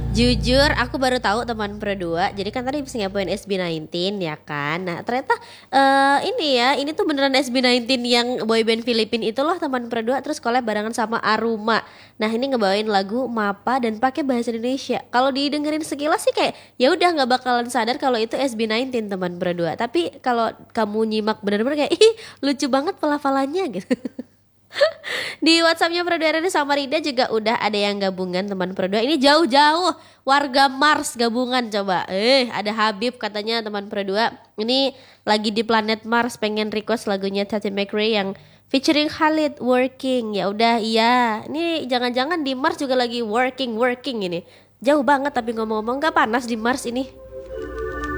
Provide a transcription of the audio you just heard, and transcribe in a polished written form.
Jujur, aku baru tahu teman Pro 2. Jadi kan tadi bisa ngepoin SB19 ya kan. Nah, ternyata ini tuh beneran SB19 yang boyband Filipin itu loh teman Pro 2 terus collab barengan sama Aruma. Nah, ini ngebawain lagu Mapa dan pakai bahasa Indonesia. Kalau didengerin sekilas sih kayak ya udah nggak bakalan sadar kalau itu SB19 teman Pro 2. Tapi kalau kamu nyimak bener-bener kayak ih lucu banget pelafalannya gitu. Di WhatsAppnya Pro 2 RRI sama Rida juga udah ada yang gabungan teman Pro 2. Ini jauh-jauh warga Mars gabungan coba. Ada Habib katanya teman Pro 2. Ini lagi di planet Mars pengen request lagunya Tati McRae yang featuring Khalid Working. Ya udah iya. Ini jangan-jangan di Mars juga lagi working ini. Jauh banget tapi ngomong-ngomong gak panas di Mars ini.